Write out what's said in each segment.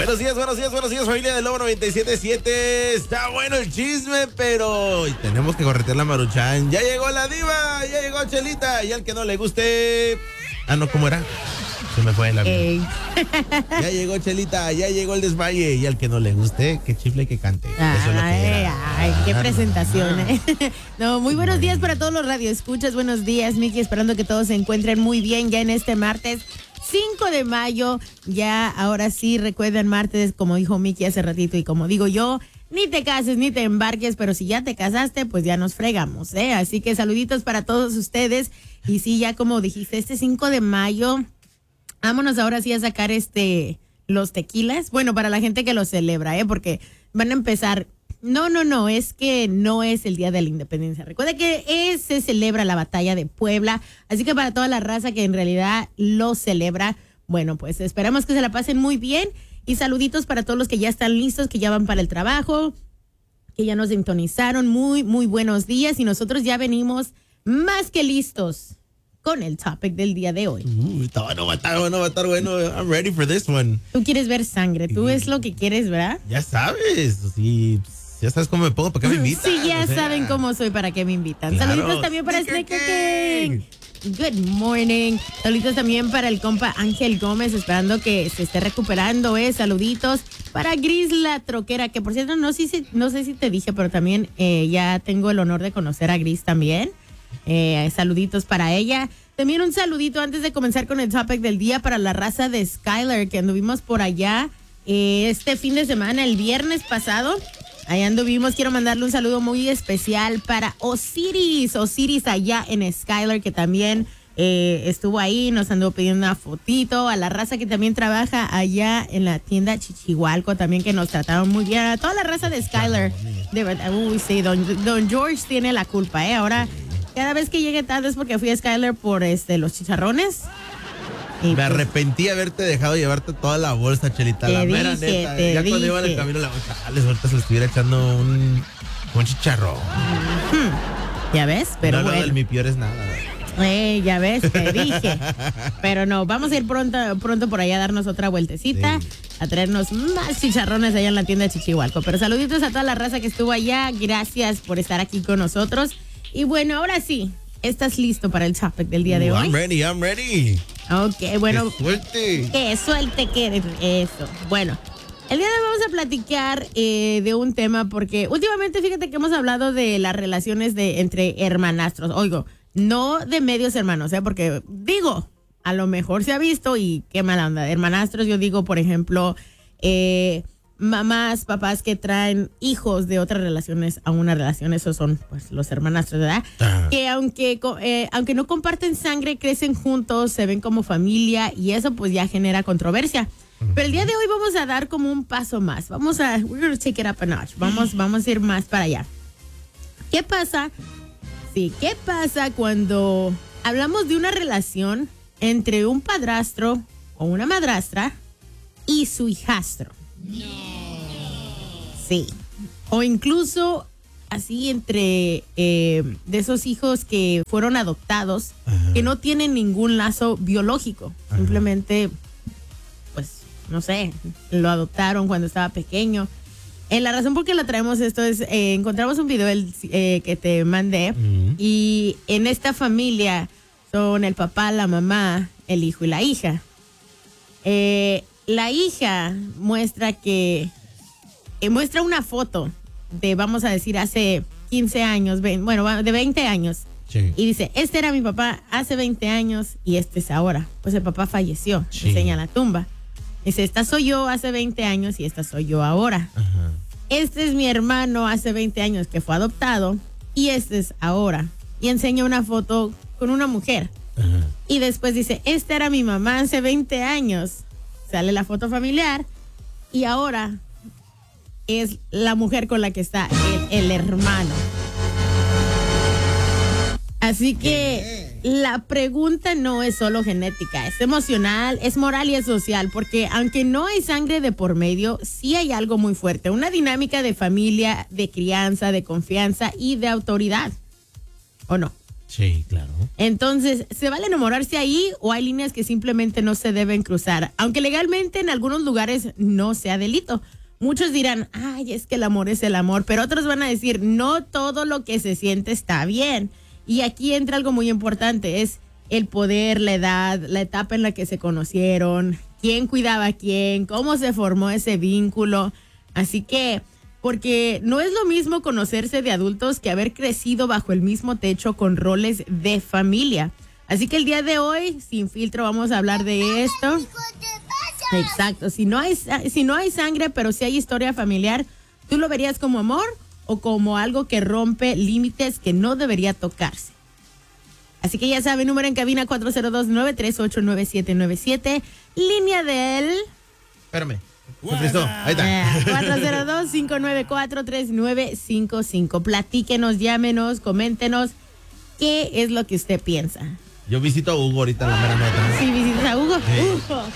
Buenos días, familia del Lobo 97.7. Está bueno el chisme, pero tenemos que corretear la Maruchan. Ya llegó la diva, ya llegó Chelita. Y al que no le guste... no, ¿cómo era? Se me fue la vida. Ya llegó Chelita, ya llegó el desmaye. Y al que no le guste, que chifle que cante. Eso es lo que era. Ay, qué presentación, No, muy buenos días para todos los radioescuchas. Buenos días, Miki, esperando que todos se encuentren muy bien ya en este martes 5 de mayo. Ya, ahora sí, recuerden martes, como dijo Miki hace ratito y como digo yo, ni te cases ni te embarques, pero si ya te casaste, pues ya nos fregamos, Así que saluditos para todos ustedes. Y sí, ya como dijiste, este 5 de mayo... Vámonos ahora sí a sacar los tequilas. Bueno, para la gente que lo celebra, porque van a empezar. No, es que no es el Día de la Independencia. Recuerda que se celebra la batalla de Puebla. Así que para toda la raza que en realidad lo celebra, bueno, pues esperamos que se la pasen muy bien. Y saluditos para todos los que ya están listos, que ya van para el trabajo, que ya nos sintonizaron. Muy, muy buenos días. Y nosotros ya venimos más que listos con el topic del día de hoy. No va a estar bueno. I'm ready for this one. Tú quieres ver sangre, tú es lo que quieres, ¿verdad? Ya sabes, sí, ya sabes cómo me pongo, ¿para qué me invitan? Sí, ya saben cómo soy, ¿para qué me invitan? Claro. Saluditos también para Snake King. Good morning. Saluditos también para el compa Ángel Gómez, esperando que se esté recuperando, Saluditos para Gris la troquera, que por cierto, no sé si te dije, pero también ya tengo el honor de conocer a Gris también. Saluditos para ella. También un saludito antes de comenzar con el topic del día para la raza de Skylar, que anduvimos por allá este fin de semana, el viernes pasado. Allá anduvimos. Quiero mandarle un saludo muy especial para Osiris allá en Skylar, que también estuvo ahí, nos anduvo pidiendo una fotito. A la raza que también trabaja allá en la tienda Chichihualco, también que nos trataron muy bien. A toda la raza de Skylar, de verdad. Uy, sí, don George tiene la culpa, Ahora, cada vez que llegue tarde es porque fui a Skylar por los chicharrones. Me arrepentí de haberte dejado llevarte toda la bolsa, Chelita. La mera neta. Ya cuando iba en el camino, ahorita se le estuviera echando un chicharrón. ¿Ya ves? Pero no, bueno. Mi peor es nada. Ya ves, te dije. Pero no, vamos a ir pronto por allá a darnos otra vueltecita, a traernos más chicharrones allá en la tienda de Chichihualco. Pero saluditos a toda la raza que estuvo allá. Gracias por estar aquí con nosotros. Y bueno, ahora sí, ¿estás listo para el topic del día de hoy? I'm ready. Ok, bueno. ¡Qué suerte! Que eres eso. Bueno, el día de hoy vamos a platicar de un tema porque últimamente fíjate que hemos hablado de las relaciones entre hermanastros. Oigo, no de medios hermanos, porque digo, a lo mejor se ha visto y qué mala onda. De hermanastros, yo digo, por ejemplo, mamás, papás que traen hijos de otras relaciones a una relación, esos son pues los hermanastros, ¿verdad? Que aunque no comparten sangre, crecen juntos, se ven como familia y eso pues ya genera controversia. Pero el día de hoy vamos a dar como un paso más. We're gonna take it up a notch. Vamos a ir más para allá. ¿Qué pasa? Sí, ¿qué pasa cuando hablamos de una relación entre un padrastro o una madrastra y su hijastro? Sí. O incluso así entre de esos hijos que fueron adoptados, que no tienen ningún lazo biológico. Simplemente, pues, no sé, lo adoptaron cuando estaba pequeño. La razón por qué la traemos esto es, encontramos un video que te mandé y en esta familia son el papá, la mamá, el hijo y la hija. La hija muestra una foto de, vamos a decir, hace 15 años, de 20 años. Sí. Y dice, este era mi papá hace 20 años y este es ahora. Pues el papá falleció, sí. Enseña la tumba. Dice, esta soy yo hace 20 años y esta soy yo ahora. Ajá. Este es mi hermano hace 20 años que fue adoptado y este es ahora. Y enseña una foto con una mujer. Ajá. Y después dice, esta era mi mamá hace 20 años. Sale la foto familiar y ahora es la mujer con la que está el hermano. Así que la pregunta no es solo genética, es emocional, es moral y es social, porque aunque no hay sangre de por medio, sí hay algo muy fuerte, una dinámica de familia, de crianza, de confianza y de autoridad. ¿O no? Sí, claro. Entonces, ¿se vale enamorarse ahí o hay líneas que simplemente no se deben cruzar? Aunque legalmente en algunos lugares no sea delito. Muchos dirán, ay, es que el amor es el amor, pero otros van a decir, no todo lo que se siente está bien. Y aquí entra algo muy importante, es el poder, la edad, la etapa en la que se conocieron, quién cuidaba a quién, cómo se formó ese vínculo. Así que, porque no es lo mismo conocerse de adultos que haber crecido bajo el mismo techo con roles de familia. Así que el día de hoy, sin filtro, vamos a hablar de esto. Exacto, si no hay sangre, pero si hay historia familiar, ¿tú lo verías como amor o como algo que rompe límites que no debería tocarse? Así que ya saben, número en cabina 402-938-9797, línea del... Espérame. Listo, ahí está. 402-594-3955. Platíquenos, llámenos, coméntenos qué es lo que usted piensa. Yo visito a Hugo ahorita en la mera nota. Sí, visitas a Hugo. Sí.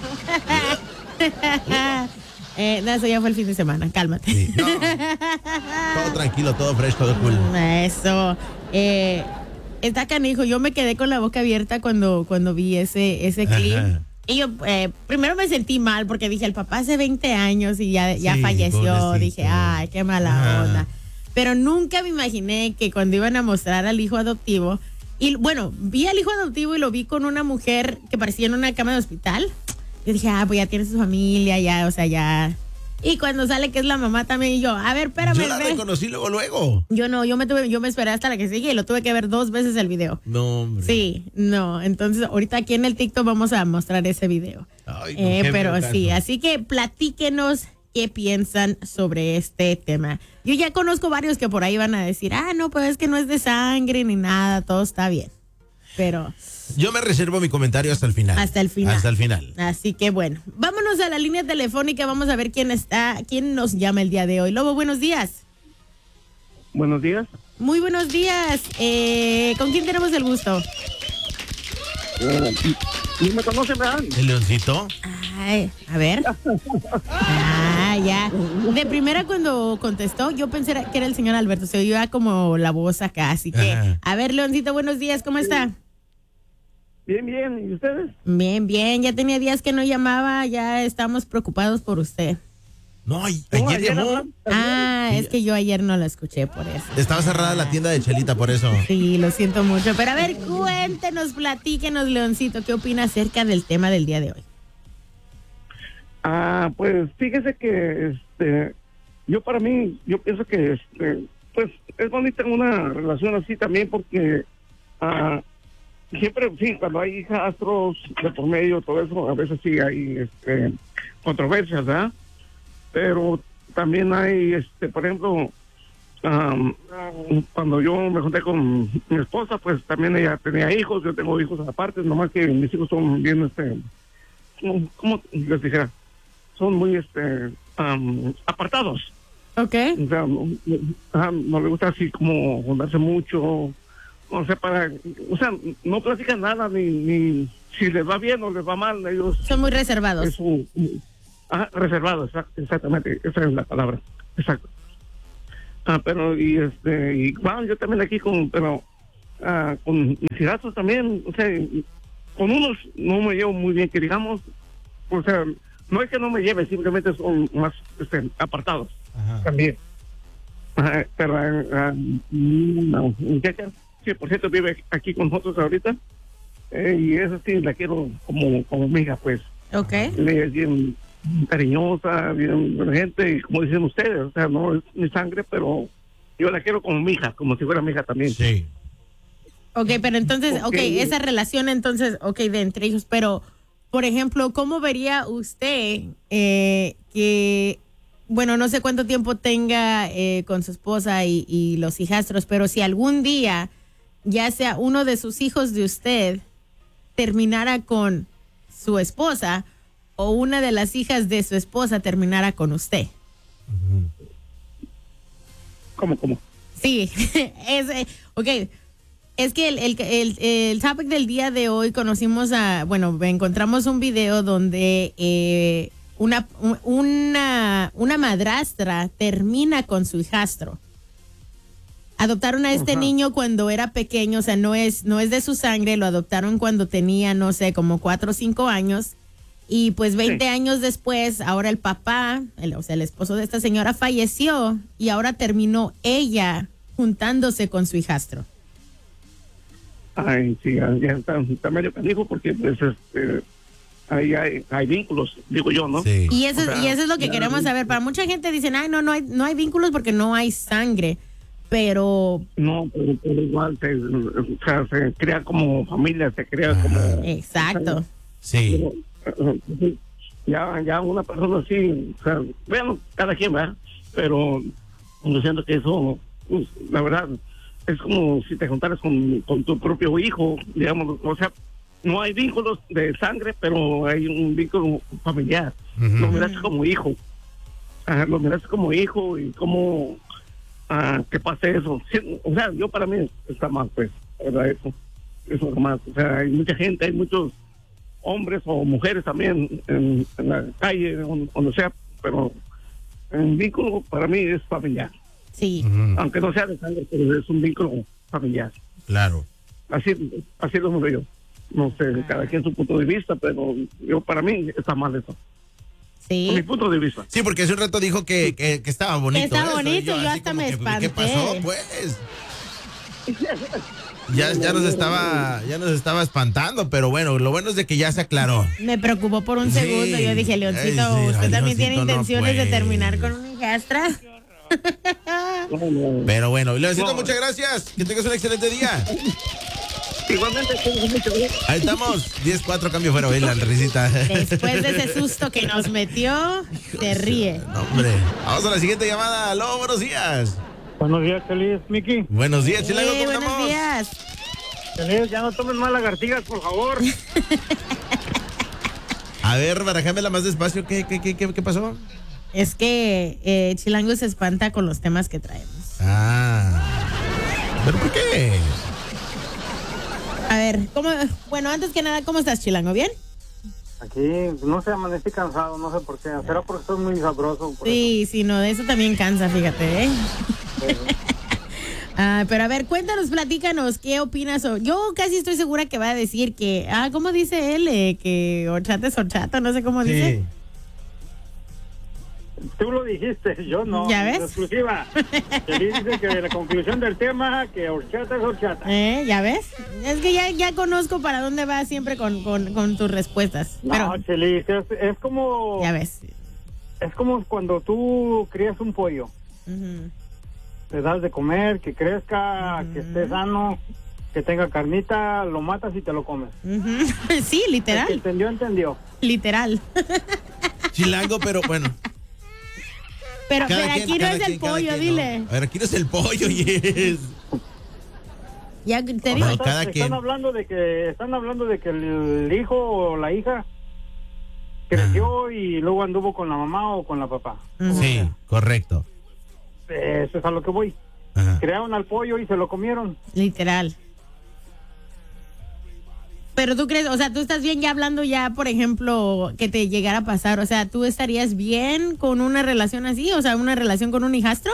No, eso ya fue el fin de semana, cálmate. Sí. No. Todo tranquilo, todo fresh, todo cool. Eso. Está canijo. Yo me quedé con la boca abierta cuando vi ese clip. Ajá. Y yo primero me sentí mal porque dije, el papá hace 20 años y ya Sí, falleció. pobrecito. Dije, ay, qué mala Ajá. onda. Pero nunca me imaginé que cuando iban a mostrar al hijo adoptivo, y bueno, vi al hijo adoptivo y lo vi con una mujer que parecía en una cama de hospital. Yo dije, pues ya tiene su familia, ya, o sea, ya. Y cuando sale que es la mamá también, y yo, a ver, espérame. Yo la reconocí luego. Yo no, yo me esperé hasta la que sigue y lo tuve que ver 2 veces el video. No, hombre. Sí, no, entonces ahorita aquí en el TikTok vamos a mostrar ese video. Ay, no, qué Pero feo sí, caso. así que platíquenos qué piensan sobre este tema. Yo ya conozco varios que por ahí van a decir, no, pues es que no es de sangre ni nada, todo está bien. Pero Yo me reservo mi comentario hasta el final. hasta el final. Hasta el final. Así que bueno, vámonos a la línea telefónica, vamos a ver quién nos llama el día de hoy. Lobo, buenos días. Buenos días. Muy buenos días. ¿Con quién tenemos el gusto? ¿Y me conocen, verdad? ¿El leoncito? Ay, a ver. Ya. De primera cuando contestó, yo pensé que era el señor Alberto. Se oía como la voz acá, así que... Ajá. A ver, Leoncito, buenos días, ¿cómo está? Bien, bien. ¿Y ustedes? Bien, bien. Ya tenía días que no llamaba, ya estamos preocupados por usted. No, No, ayer llamó. hablaron también. Es que yo ayer no la escuché por eso. Estaba cerrada la tienda de Chelita, por eso. Sí, lo siento mucho. Pero a ver, cuéntenos, platíquenos, Leoncito, ¿qué opina acerca del tema del día de hoy? Pues fíjese que yo para mí, yo pienso que pues es bonita una relación así también porque siempre, sí, cuando hay hijastros de por medio, todo eso, a veces sí hay controversias, ¿verdad? Pero también hay, por ejemplo, cuando yo me junté con mi esposa, pues también ella tenía hijos, yo tengo hijos aparte, nomás que mis hijos son bien, ¿cómo les dijera? Son muy, apartados. ¿Ok? O sea, no le gusta así como juntarse mucho, o sea, no platican nada, ni si les va bien o les va mal, ellos... Son muy reservados. Es reservado, exactamente, esa es la palabra, exacto. Pero, y bueno, yo también aquí con mis hijastros también, o sea, con unos no me llevo muy bien, que digamos, o sea, no es que no me lleve, simplemente son más apartados. Ajá. También. Pero una muchacha, 100% vive aquí con nosotros ahorita, y eso sí, la quiero como mi hija, pues. ¿Ok? Ella es bien cariñosa, bien buena gente, y como dicen ustedes, o sea, no es mi sangre, pero yo la quiero como mi hija, como si fuera mi hija también. Sí. Ok, pero entonces, Ok. esa relación entonces, de entre ellos, pero, por ejemplo, ¿cómo vería usted que, bueno, no sé cuánto tiempo tenga con su esposa y los hijastros, pero si algún día, ya sea uno de sus hijos de usted, terminara con su esposa o una de las hijas de su esposa terminara con usted? ¿Cómo? Sí, es que el topic del día de hoy encontramos un video donde una madrastra termina con su hijastro. Adoptaron a este Ajá. niño cuando era pequeño, o sea, no es de su sangre, lo adoptaron cuando tenía, no sé, como 4 o 5 años. Y pues 20 Sí. años después, ahora el papá, o sea, el esposo de esta señora falleció y ahora terminó ella juntándose con su hijastro. Ay, sí, ya está medio canijo porque pues ahí hay vínculos, digo yo, ¿no? Sí. Y eso, O sea, y eso es lo que ya- queremos saber. Para mucha gente dicen, ay, no hay vínculos porque no hay sangre. Pero, No, pero igual o sea, se crea como familia, se crea como... exacto. Sí. Ya una persona así, o sea, bueno, cada quien va, pero yo siento que eso, pues, la verdad, es como si te juntaras con tu propio hijo, digamos, o sea, no hay vínculos de sangre, pero hay un vínculo familiar. Ujú. Lo miraste como hijo, lo miraste como hijo y como que pase eso. Sí, o sea, yo para mí está mal, pues, ¿verdad? Eso nomás, o sea, hay mucha gente, hay muchos hombres o mujeres también en la calle, donde sea, pero el vínculo para mí es familiar, Sí. Ujú. aunque no sea de sangre, pero es un vínculo familiar. Claro. Así lo veo yo. No sé, cada quien su punto de vista, pero yo para mí está mal eso. Sí. Mi punto de vista. Sí, porque hace un rato dijo que estaba bonito. Que estaba eso, bonito, yo así hasta como me que, espanté. ¿qué pasó, pues? Ya nos estaba espantando, pero bueno, lo bueno es de que ya se aclaró. Me preocupó por un Sí. segundo. Yo dije, Leoncito, Ay, sí, ¿usted ay, también tiene Leoncito, no intenciones de puede. terminar con una hijastra? No. Pero bueno, Leoncito, No. muchas gracias. Que tengas un excelente día. Igualmente, Ahí estamos. 10-4, cambio fuera, oye, la risita. Después de ese susto que nos metió, se ríe. No, hombre. Vamos a la siguiente llamada. Aló, buenos días. Buenos días, Feliz, Miki. Buenos días, Chilango, ¿cómo Buenos estamos? días. Feliz, ya no tomen más lagartijas, por favor. A ver, barajámela más despacio. ¿Qué pasó? Es que Chilango se espanta con los temas que traemos. ¿Pero por qué? A ver, bueno, antes que nada, ¿cómo estás, Chilango? ¿Bien? Aquí, no sé, amanecí cansado, no sé por qué. Será porque estoy muy sabroso. por Sí, no, de eso también cansa, fíjate, ¿eh? eso. Pero a ver, cuéntanos, platícanos, ¿qué opinas? Yo casi estoy segura que va a decir que, ¿cómo dice él? Que horchata es horchata, no sé cómo dice. Tú lo dijiste, yo no. ¿Ya ves? Exclusiva. Feliz dice que la conclusión del tema, que horchata es horchata. ¿Ya ves? Es que ya conozco para dónde vas siempre con tus respuestas. Pero, No, Chelis, es como... ya ves. Es como cuando tú crías un pollo. Ujú. Le das de comer, que crezca, que esté sano, que tenga carnita, lo matas y te lo comes. Ujú. Sí, El que literal, entendió. literal. Chilango, pero bueno. Pero Cada aquí quien, no cada es el quien, cada pollo, quien, dile. ¿no? A ver, aquí no es el pollo, yes. Ya te digo. No, cada quien. Están hablando de que el hijo o la hija creció y luego anduvo con la mamá o con la papá. Ujú. Sí, correcto. Eso es a lo que voy. Ajá. Crearon al pollo y se lo comieron. Literal. Pero tú crees, o sea, tú estás bien ya hablando ya, por ejemplo, que te llegara a pasar, o sea, ¿tú estarías bien con una relación así? O sea, una relación con un hijastro.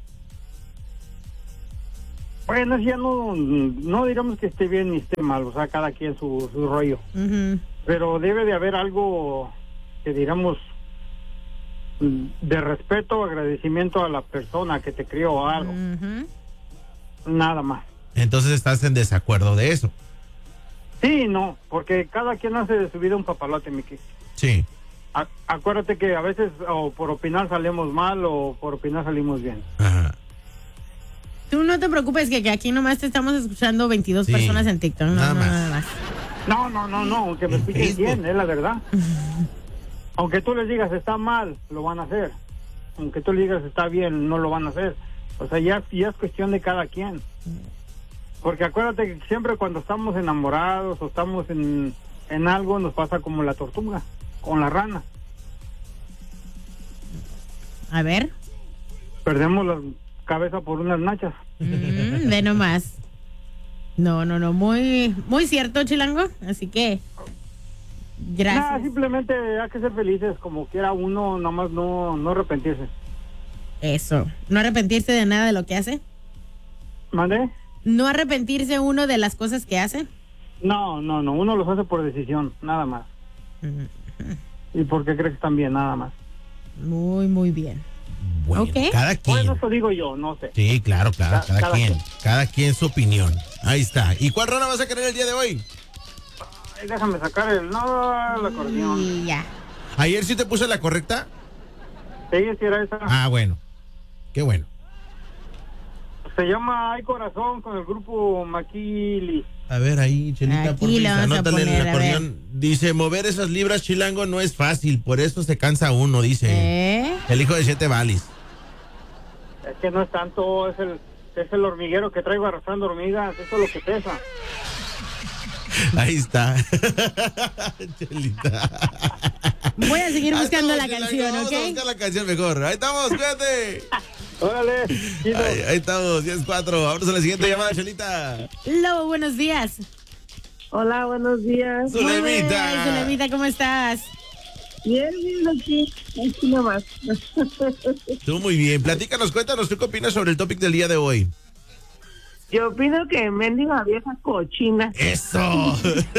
Bueno, ya no digamos que esté bien ni esté mal, o sea, cada quien su rollo. Ujú. Pero debe de haber algo que digamos de respeto, agradecimiento a la persona que te crió o algo, Ujú. nada más. Entonces estás en desacuerdo de eso. Sí, no, porque cada quien hace de su vida un papalote, Miki. Sí. Acuérdate que a veces o por opinar salimos mal o por opinar salimos bien. Ajá. Tú no te preocupes que aquí nomás te estamos escuchando 22 Sí. personas en TikTok, Nada más. nada más. No, aunque me En escuchen Facebook. bien, es la verdad. Aunque tú les digas está mal, lo van a hacer. Aunque tú les digas está bien, no lo van a hacer. O sea, ya es cuestión de cada quien. Porque acuérdate que siempre cuando estamos enamorados o estamos en algo nos pasa como la tortuga, con la rana. A ver. Perdemos la cabeza por unas nachas. Ve nomás. No, muy cierto, Chilango. Así que, gracias. Nada, simplemente hay que ser felices como quiera uno, nomás no arrepentirse. Eso. No arrepentirse de nada de lo que hace. ¿Mande? ¿No arrepentirse uno de las cosas que hace? No, uno los hace por decisión, nada más. ¿Y porque crees que están bien, nada más? Muy, muy bien. Bueno, Ok. cada quien. Bueno, eso digo yo, no sé. Sí, claro, cada quien. quien. Cada quien su opinión. Ahí está. ¿Y cuál rola vas a querer el día de hoy? Ay, déjame sacar el acordeón. Y ya. ¿Ayer sí te puse la correcta? Sí, sí era esa. Ah, bueno. Qué bueno. Se llama Hay Corazón con el grupo Maquili. A ver, ahí, Chelita, Aquí por fin, le vas a anótale en poner, el a acordeón. Dice, mover esas libras, Chilango, no es fácil, por eso se cansa uno, dice. El hijo de 7 balis. Es que no es tanto, es el hormiguero que traigo arrastrando hormigas, eso es lo que pesa. Ahí está. Chelita. Voy a seguir Ahí buscando estamos, la Chilango, canción, vamos a ¿ok? buscar la canción mejor. Ahí estamos, cuídate. Órale, chido. Ahí estamos, 10-4. Vamos a la siguiente llamada, Chelita. Lobo, buenos días. Hola, buenos días. Zulemita. Ay, Zulemita, ¿cómo estás? Bien, aquí nomás. Tú muy bien. Platícanos, cuéntanos, ¿tú qué opinas sobre el topic del día de hoy? Yo opino que mendiga vieja cochina. ¡Eso!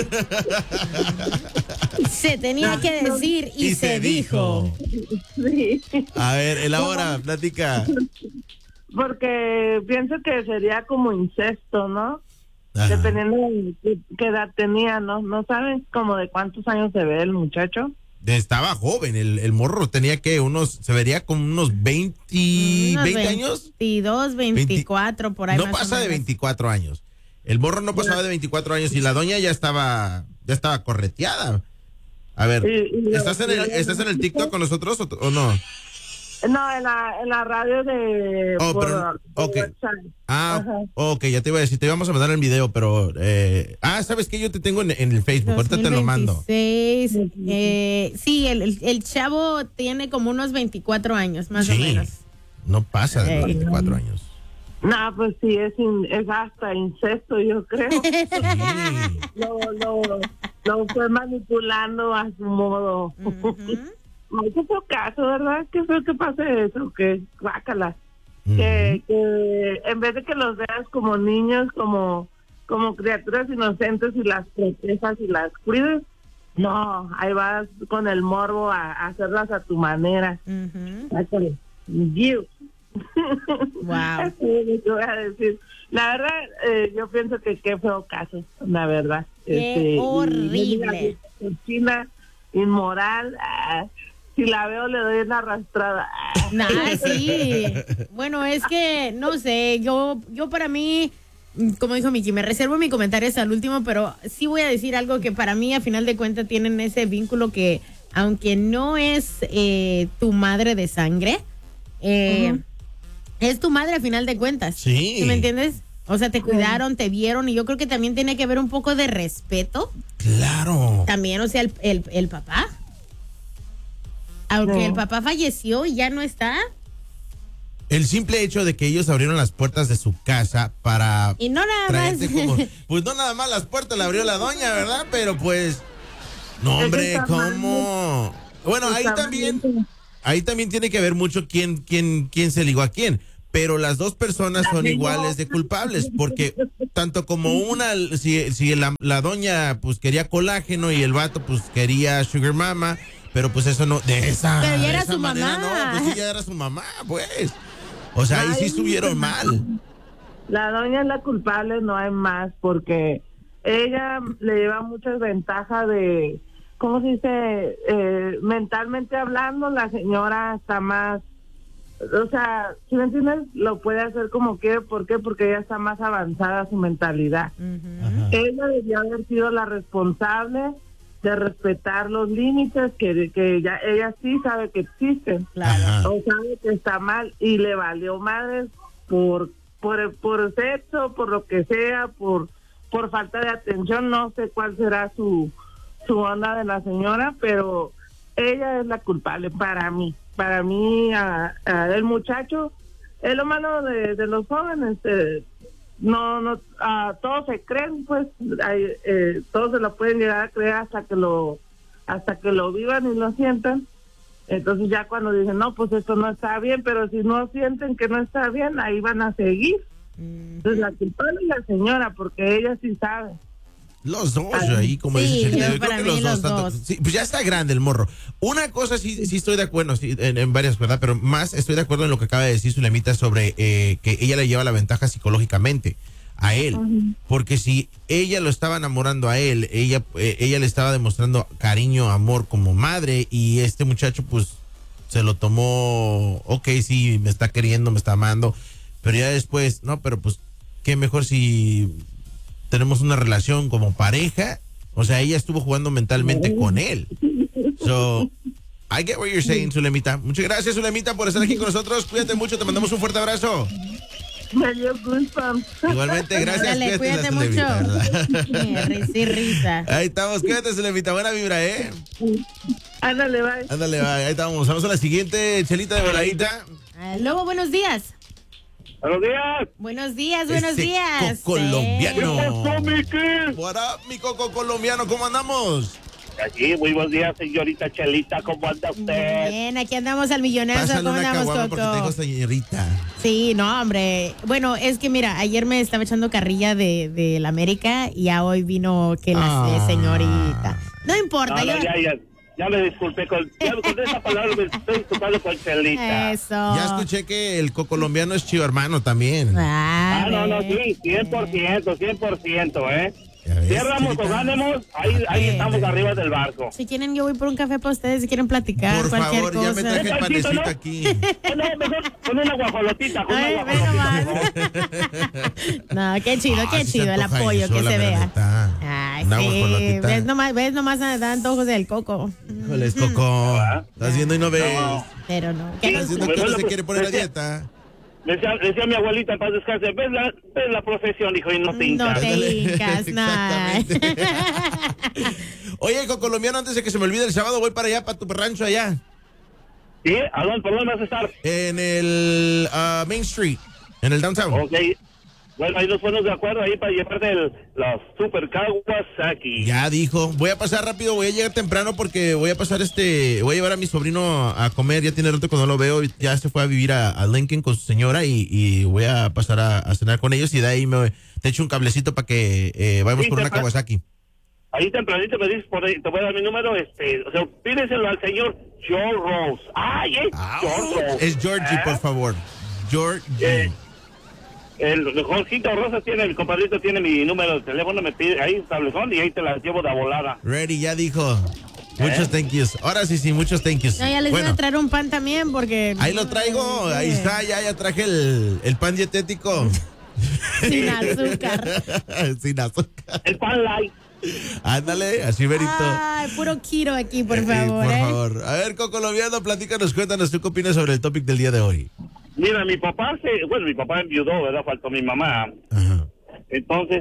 Se tenía que decir y se dijo. Sí, A ver, elabora, platica. porque pienso que sería como incesto, ¿no? Ajá. Dependiendo de qué edad tenía, ¿no? ¿No sabes como de cuántos años se ve el muchacho? Estaba joven, el morro tenía que se vería como unos 20, Unos 20 años. 22, 24, por ahí No más o pasa de menos. 24 años. El morro no pasaba de 24 años y la doña ya estaba correteada. A ver, ¿estás en el TikTok con nosotros o no? No, en la radio de... Oh, por ok. WhatsApp. Ah, Ajá. ok, ya te iba a decir, te íbamos a mandar el video, pero... ¿sabes qué? Yo te tengo en el Facebook, ahorita te lo mando. 2026, sí, el chavo tiene como unos 24 años, más o Sí, menos. no pasa de los 24 años. No, pues sí, es hasta incesto, yo creo. Sí. Lo fue manipulando a su modo. No, qué feo caso, ¿verdad? Qué feo que pase eso, que guácala. Que en vez de que los veas como niños, como criaturas inocentes y las protejas y las cuides, no, ahí vas con el morbo a hacerlas a tu manera. Guácala. You. Wow. Eso es lo que voy a decir. La verdad, yo pienso que qué feo caso, la verdad. Qué horrible. China, inmoral. Si la veo le doy una arrastrada. Nah, sí. Bueno, es que, no sé, yo para mí, como dijo Miki, me reservo mi comentario hasta el último, pero sí voy a decir algo que para mí, a final de cuentas, tienen ese vínculo que, aunque no es tu madre de sangre, es tu madre a final de cuentas. Sí. ¿Me entiendes? O sea, te cuidaron, te vieron, y yo creo que también tiene que haber un poco de respeto. Claro. También, o sea, el papá. Aunque el papá falleció y ya no está. El simple hecho de que ellos abrieron las puertas de su casa para Y no nada más. traerte como... Pues no nada más las puertas la abrió la doña, ¿verdad? Pero pues... No, hombre, Está ¿cómo? Bueno, ahí también tiene que ver mucho quién se ligó a quién. Pero las dos personas son iguales de culpables, porque tanto como si la doña pues quería colágeno y el vato pues quería sugar mama, pero pues eso no, de esa Pero ya era de esa su manera, mamá. no, pues sí, ya era su mamá, pues. O sea, ahí sí estuvieron mal. La doña es la culpable, no hay más, porque ella le lleva muchas ventajas de, ¿cómo se dice? Mentalmente hablando, la señora está más, o sea, ¿sí me entiendes? Lo puede hacer como quiere, ¿por qué? Porque ella está más avanzada su mentalidad. Ajá. Ella debió haber sido la responsable de respetar los límites que ya ella sí sabe que existen. Ajá. O sabe que está mal y le valió madres por sexo, por lo que sea, por falta de atención. No sé cuál será su onda de la señora, pero ella es la culpable para mí. Para mí, el muchacho es lo malo de los jóvenes. No, todos se creen, pues, todos se lo pueden llegar a creer hasta que lo vivan y lo sientan. Entonces ya cuando dicen, no, pues esto no está bien, pero si no sienten que no está bien, ahí van a seguir. Entonces la culpable es la señora, porque ella sí sabe. Los dos, ahí, como Sí, dice Chelita, yo yo creo para que mí los los dos. dos. Sí, pues ya está grande el morro. Una cosa sí estoy de acuerdo, sí, en varias, ¿verdad? Pero más estoy de acuerdo en lo que acaba de decir Zulemita sobre que ella le lleva la ventaja psicológicamente a él. Porque si ella lo estaba enamorando a él, ella le estaba demostrando cariño, amor como madre, y este muchacho pues se lo tomó, ok, sí, me está queriendo, me está amando, pero ya después, no, pero pues qué mejor si tenemos una relación como pareja. O sea, ella estuvo jugando mentalmente con él. So, I get what you're saying, Zulemita. Muchas gracias, Zulemita, por estar aquí con nosotros. Cuídate mucho, te mandamos un fuerte abrazo. Me dio culpa. Igualmente, gracias. Dale, cuídate Zulemita, mucho. ¿verdad? Sí, risa. Ahí estamos, cuídate, Zulemita. Buena vibra, ¿eh? Ándale, bye. Ándale, va, ahí estamos. Vamos a la siguiente, Chelita de voladita. Lobo, buenos días. Buenos días. Buenos días, buenos Ese días. colombiano. ¿Qué pasó, Miki? What up, mi coco colombiano? ¿Cómo andamos? Aquí, muy buenos días, señorita Chelita. ¿Cómo anda usted? Bien, aquí andamos al millonazo. Pásale ¿Cómo una andamos, caguama porque te dijo Coco? señorita. Sí, no, hombre. Bueno, es que mira, ayer me estaba echando carrilla de la América y ya hoy vino que la señorita. No importa, No, yo... ya me disculpé con esa palabra, me estoy disculpando con Chelita. Eso. Ya escuché que el colombiano es chivo hermano también. No, sí, 100%, ¿eh? Ya ves, Ciérramos o Chelita. ganemos, ahí estamos arriba del barco. Si quieren, yo voy por un café para ustedes, si quieren platicar, Por cualquier favor, cosa. ya me traje el panecito ¿no? aquí. No, mejor con una guajolotita, Ay, ve nomás. No, qué chido, Ah, qué sí se chido el antoja apoyo eso, que la se vea. verdad. Ay, Una sí. guajolotita. Ves nomás da antojos del Coco. Híjoles, Coco. Estás viendo y no ves. Pero no. Sí. Estás viendo que Bueno, no se pues, quiere poner a decía- dieta. Decía mi abuelita en paz descanse, ves la profesión, hijo, y no te No hincas. te hincas, nada. Exactamente. Oye, colombiano, antes de que se me olvide, el sábado voy para allá, para tu rancho allá. ¿Sí? ¿Por dónde vas a estar? En el Main Street, en el downtown. Ok. Bueno, ahí nos ponemos de acuerdo ahí para llevarte la Super Kawasaki. Ya dijo, voy a pasar rápido, voy a llegar temprano porque voy a pasar voy a llevar a mi sobrino a comer, ya tiene rato que no lo veo, ya se fue a vivir a Lincoln con su señora y voy a pasar a cenar con ellos y de ahí te echo un cablecito para que vayamos Sí, por una Kawasaki. Ahí tempranito me dices, te voy a dar mi número, o sea, pídeselo al señor George Rose. ¡Ay, George Rose! Es Georgie, por favor. Georgie. El Jorgito Rosas el compadrito tiene mi número de teléfono, me pide ahí tablezón y ahí te la llevo de volada. Ready, ya dijo. Muchos thank yous. Ahora sí, muchos thank yous. No, ya les voy a traer un pan también porque... Ahí lo traigo, ahí está, ya traje el pan dietético. Sin azúcar. Sin azúcar. El pan light. Ándale, así verito. Ay, puro Kiro aquí, por favor. Por favor. A ver, Coco Colombiano, platícanos, cuéntanos, ¿tú qué opinas sobre el topic del día de hoy? Mira, mi papá enviudó, ¿verdad? Faltó mi mamá. Ajá. Entonces,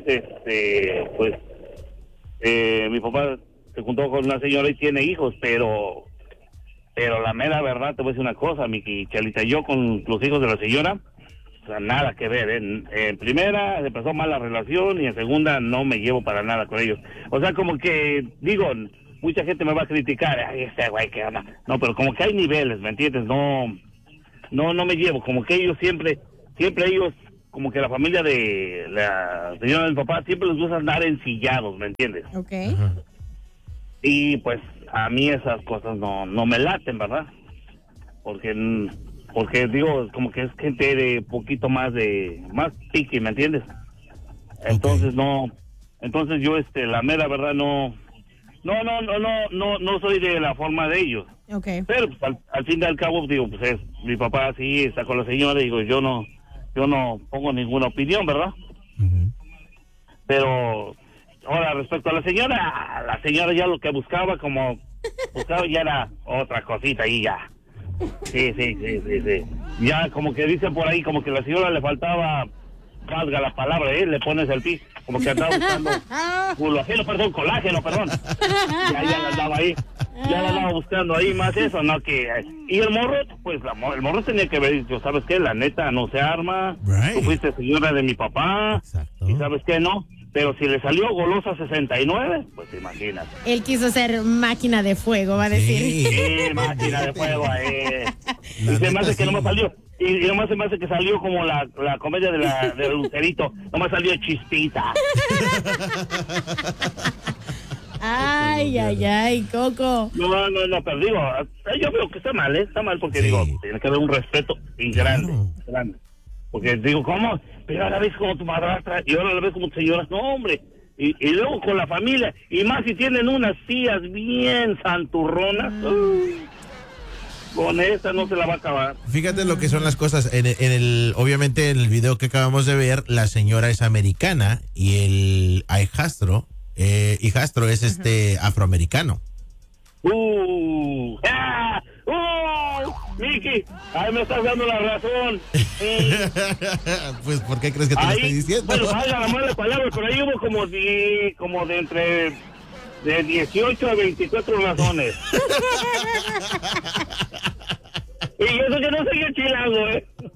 mi papá se juntó con una señora y tiene hijos, pero la mera verdad, te voy a decir una cosa, mi Chelita, yo con los hijos de la señora, o sea, nada que ver. En primera, se empezó mal la relación y en segunda, no me llevo para nada con ellos. O sea, como que, digo, mucha gente me va a criticar, ay, este güey, qué onda. No, pero como que hay niveles, ¿me entiendes? No me llevo, como que ellos siempre ellos, como que la familia de la señora del papá, siempre les gusta andar ensillados, ¿me entiendes? Ok. Y pues a mí esas cosas no me laten, ¿verdad? Porque digo, como que es gente de poquito más piqui, ¿me entiendes? Entonces entonces yo la mera verdad no soy de la forma de ellos. Okay. Pero pues, al fin y al cabo, digo, pues mi papá sí está con la señora, digo, yo no pongo ninguna opinión, ¿verdad? Uh-huh. Pero ahora respecto a la señora ya lo que buscaba ya era otra cosita ahí ya. Sí. Ya como que dicen por ahí, como que la señora le faltaba, valga la palabra, le pones el pis, como que andaba buscando colágeno, perdón. Ya la andaba ahí. Ya la andaba buscando ahí más eso, ¿no? Y el morro, pues el morro tenía que ver, yo, ¿sabes qué? La neta no se arma. Right. Tú fuiste señora de mi papá. Exacto. Y ¿sabes qué? No. Pero si le salió golosa 69, pues imagínate. Él quiso ser máquina de fuego, va a decir. Sí. Sí, máquina de fuego ahí. La y se me neta, hace que sí. nomás salió. Y nomás se me hace que salió como la comedia del Lucerito. Nomás salió Chispita. Ay, Coco. No, pero digo, yo veo que está mal, Está mal porque Sí. digo, tiene que haber un respeto y grande. Porque digo, ¿cómo? Pero ahora ves como tu madrastra y ahora la ves como tu señora. No, hombre. Y luego con la familia, y más si tienen unas tías bien santurronas. Con esta no se la va a acabar. Fíjate lo que son las cosas. Obviamente en el video que acabamos de ver, la señora es americana y el hijastro es afroamericano. Miki, ahí me estás dando la razón. Pues, ¿por qué crees que te lo estoy diciendo? Bueno, valga la mala palabra, pero ahí hubo como de entre de 18 a 24 razones. Y eso que no soy el chilango,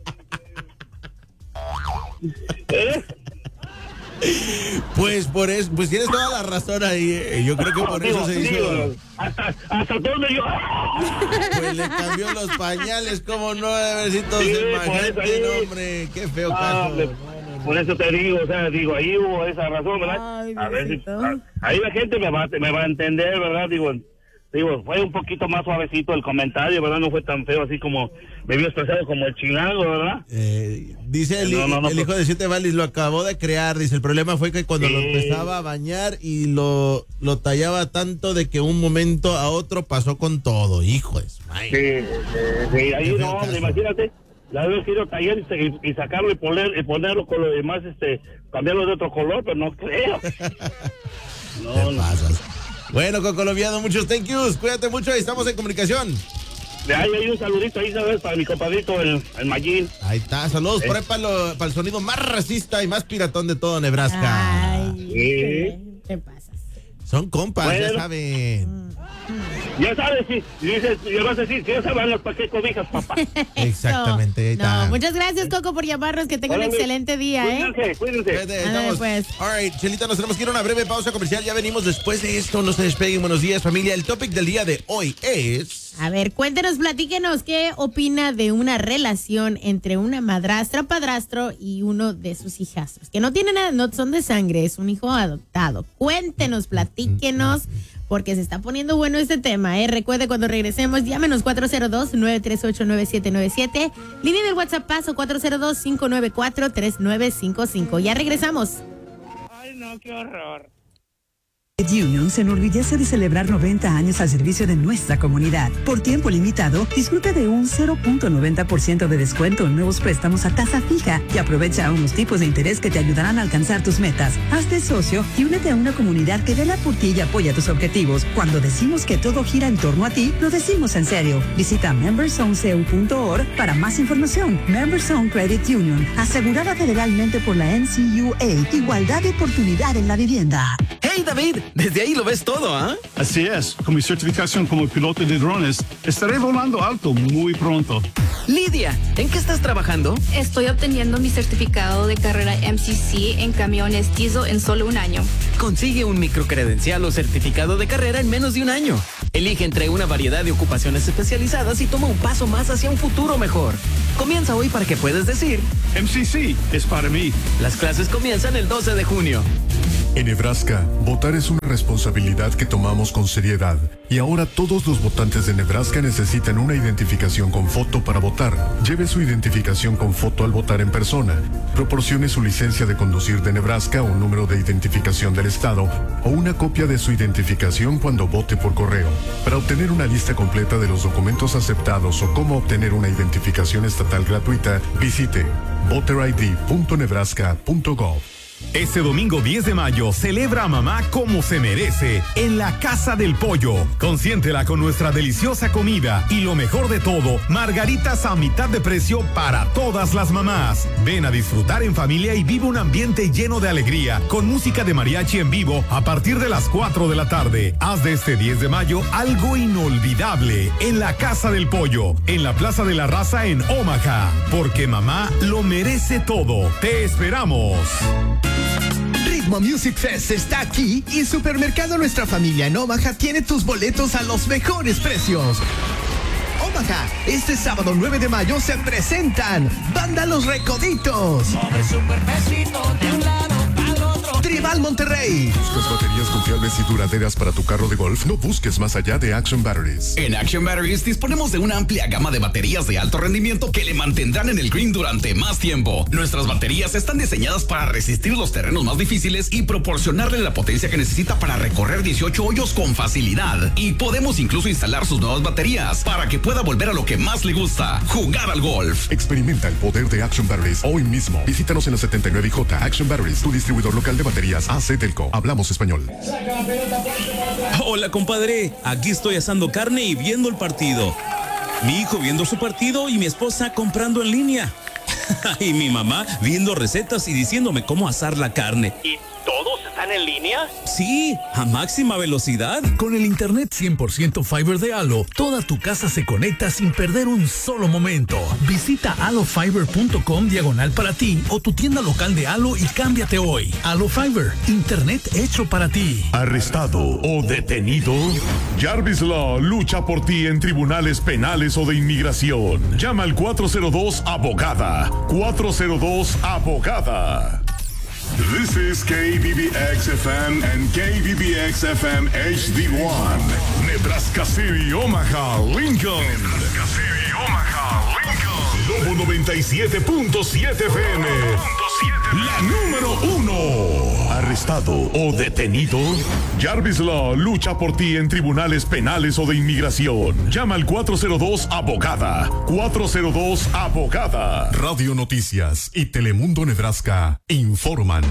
Pues por eso, pues tienes toda la razón ahí. Yo creo que por eso se hizo. Hasta todo yo. Pues le cambió los pañales, como no, bebecito, Sí, imagínate, por eso ahí. no, hombre, qué feo caso. Por eso te digo, ahí hubo esa razón, ¿verdad? Ay, A ver si, Diosito. ahí la gente me va a entender, ¿verdad? Digo, fue un poquito más suavecito el comentario, ¿verdad? No fue tan feo así como me vio expresado como el chilango, ¿verdad? Dice el hijo de 7 Valis, lo acabó de crear. Dice, el problema fue que cuando lo empezaba a bañar y lo tallaba tanto de que un momento a otro pasó con todo. Hijo de su madre. Sí, ahí no, hombre, imagínate. La vez quiero tallar y sacarlo y ponerlo con lo demás, cambiarlo de otro color, pero no creo. Te pasas. Bueno, con colombiano, muchos thank yous. Cuídate mucho y estamos en comunicación. Hay un saludito ahí, ¿sabes? Para mi compadrito, el Mayín. Ahí está, saludos por ahí para el sonido más racista y más piratón de todo Nebraska. Ay, te pasas. Son compas, Bueno. ya saben. Ya sabes, si dices, yo vas a decir, si ya saben para qué cobijas, papá. Exactamente, ahí está. No, muchas gracias, Coco, por llamarnos. Que tenga un Órale. excelente día, Cuídense. Ahí Ándale, estamos. pues. All right, Chelita, nos tenemos que ir a una breve pausa comercial. Ya venimos después de esto. No se despeguen. Buenos días, familia. El topic del día de hoy es... A ver, cuéntenos, platíquenos qué opina de una relación entre una madrastra, padrastro y uno de sus hijastros. Que no tienen nada, no son de sangre, es un hijo adoptado. Cuéntenos, platíquenos, porque se está poniendo bueno este tema. Recuerde, cuando regresemos, llámenos 402-938-9797. Línea del WhatsApp paso 402-594-3955. Ya regresamos. Ay, no, qué horror. Union se enorgullece de celebrar 90 años al servicio de nuestra comunidad. Por tiempo limitado, disfruta de un 0.90% de descuento en nuevos préstamos a tasa fija y aprovecha unos tipos de interés que te ayudarán a alcanzar tus metas. Hazte socio y únete a una comunidad que vela por ti y apoya tus objetivos. Cuando decimos que todo gira en torno a ti, lo decimos en serio. Visita memberszoneceu.org para más información. Memberzone Credit Union, asegurada federalmente por la NCUA. Igualdad de oportunidad en la vivienda. ¡Hey, David! Desde ahí lo ves todo, ¿ah? Así es, con mi certificación como piloto de drones, estaré volando alto muy pronto. Lidia, ¿en qué estás trabajando? Estoy obteniendo mi certificado de carrera MCC en camiones diesel en solo un año. Consigue un microcredencial o certificado de carrera en menos de un año. Elige entre una variedad de ocupaciones especializadas y toma un paso más hacia un futuro mejor. Comienza hoy para que puedas decir: MCC es para mí. Las clases comienzan el 12 de junio. En Nebraska, votar es una responsabilidad que tomamos con seriedad. Y ahora todos los votantes de Nebraska necesitan una identificación con foto para votar. Lleve su identificación con foto al votar en persona. Proporcione su licencia de conducir de Nebraska o número de identificación del estado o una copia de su identificación cuando vote por correo. Para obtener una lista completa de los documentos aceptados o cómo obtener una identificación estatal gratuita, visite voterid.nebraska.gov. Este domingo 10 de mayo celebra a mamá como se merece en la Casa del Pollo. Consiéntela con nuestra deliciosa comida y lo mejor de todo, margaritas a mitad de precio para todas las mamás. Ven a disfrutar en familia y vive un ambiente lleno de alegría con música de mariachi en vivo a partir de las 4 de la tarde. Haz de este 10 de mayo algo inolvidable en la Casa del Pollo, en la Plaza de la Raza en Omaha, porque mamá lo merece todo. ¡Te esperamos! Ritmo Music Fest está aquí y Supermercado Nuestra Familia en Omaha tiene tus boletos a los mejores precios. Omaha. Este sábado 9 de mayo se presentan Banda Los Recoditos, Tribal Monterrey. ¿Buscas baterías confiables y duraderas para tu carro de golf? No busques más allá de Action Batteries. En Action Batteries disponemos de una amplia gama de baterías de alto rendimiento que le mantendrán en el green durante más tiempo. Nuestras baterías están diseñadas para resistir los terrenos más difíciles y proporcionarle la potencia que necesita para recorrer 18 hoyos con facilidad. Y podemos incluso instalar sus nuevas baterías para que pueda volver a lo que más le gusta, jugar al golf. Experimenta el poder de Action Batteries hoy mismo. Visítanos en la 79J Action Batteries, tu distribuidor local de baterías AC Delco. Hablamos español. Hola, compadre. Aquí estoy asando carne y viendo el partido. Mi hijo viendo su partido y mi esposa comprando en línea. Y mi mamá viendo recetas y diciéndome cómo asar la carne. ¿Y todos están en línea? Sí, a máxima velocidad. Con el internet 100% Fiber de Halo, toda tu casa se conecta sin perder un solo momento. Visita halofiber.com/ para ti o tu tienda local de Halo y cámbiate hoy. Halo Fiber, internet hecho para ti. ¿Arrestado o detenido? Jarvis Law lucha por ti en tribunales penales o de inmigración. Llama al 402-ABOGADA. 402-ABOGADA. This is KBBX-FM and KBBX-FM HD1. Nebraska City, Omaha, Lincoln. Nebraska City, Omaha, Lincoln. Lobo 97.7 FM. La número 1. ¿Arrestado o detenido? Jarvis Law lucha por ti en tribunales penales o de inmigración. Llama al 402-ABOGADA. 402-ABOGADA. Radio Noticias y Telemundo Nebraska informan.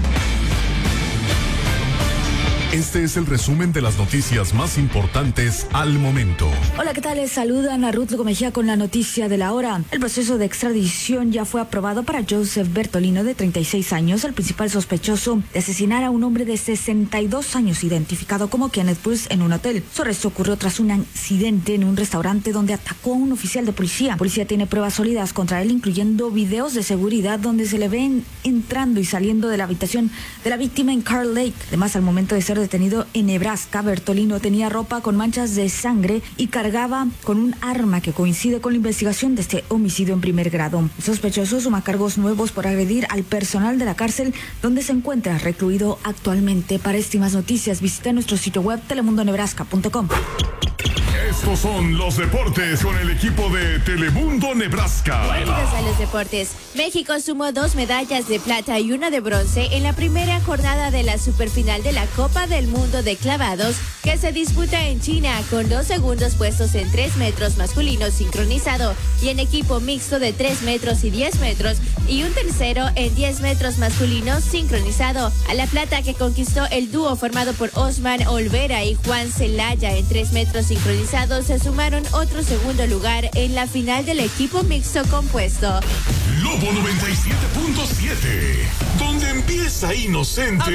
Este es el resumen de las noticias más importantes al momento. Hola, ¿qué tal? Les saludan a Ruth Lugo Mejía con la noticia de la hora. El proceso de extradición ya fue aprobado para Joseph Bertolino, de 36 años, el principal sospechoso de asesinar a un hombre de 62 años, identificado como Kenneth Bruce, en un hotel. Su arresto ocurrió tras un incidente en un restaurante donde atacó a un oficial de policía. La policía tiene pruebas sólidas contra él, incluyendo videos de seguridad donde se le ven entrando y saliendo de la habitación de la víctima en Carl Lake. Además, al momento de ser detenido en Nebraska, Bertolino tenía ropa con manchas de sangre y cargaba con un arma que coincide con la investigación de este homicidio en primer grado. El sospechoso suma cargos nuevos por agredir al personal de la cárcel donde se encuentra recluido actualmente. Para estas y más noticias, visita nuestro sitio web telemundonebraska.com. Estos son los deportes con el equipo de Telemundo Nebraska. Bienvenidos a los deportes. México sumó 2 medallas de plata y 1 de bronce en la primera jornada de la superfinal de la Copa del Mundo de Clavados, que se disputa en China, con 2 segundos puestos en 3 metros masculino sincronizado y en equipo mixto de 3 metros y 10 metros, y un tercero en 10 metros masculino sincronizado. A la plata que conquistó el dúo formado por Osman Olvera y Juan Celaya en 3 metros sincronizados, se sumaron otro segundo lugar en la final del equipo mixto compuesto. Lobo 97.7, donde empieza inocente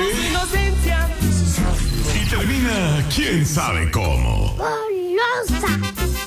y termina quién sabe cómo. ¡Golosa!